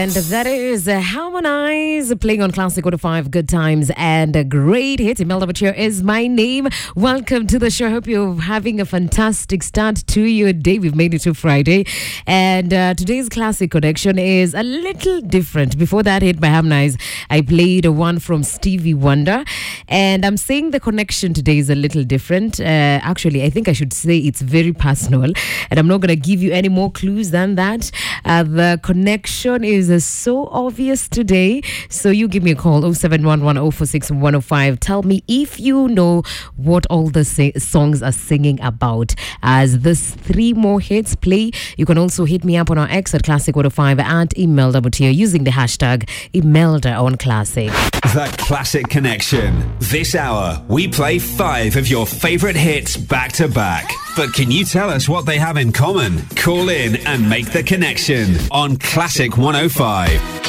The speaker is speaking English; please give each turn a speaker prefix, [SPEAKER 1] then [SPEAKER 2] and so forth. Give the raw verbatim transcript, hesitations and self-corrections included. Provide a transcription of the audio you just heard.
[SPEAKER 1] And that is uh, Harmonize playing on Classic one oh five Good Times and a Great Hits. Imelda Butcher is my name. Welcome to the show. I hope you're having a fantastic start to your day. We've made it to Friday. And uh, today's Classic Connection is a little different. Before that hit by Harmonize, I played a one from Stevie Wonder. And I'm saying the connection today is a little different. Uh, actually, I think I should say it's very personal. And I'm not going to give you any more clues than that. Uh, the connection is so obvious today. So you give me a call, oh seven one one oh four six one oh five. Tell me if you know what all the sa- songs are singing about. As this three more hits play, you can also hit me up on our X at Classic one oh five at Imelda Butcher using the hashtag Imelda on Classic.
[SPEAKER 2] The Classic Connection. This hour, we play five of your favorite hits back to back. But can you tell us what they have in common? Call in and make the connection on Classic one oh five.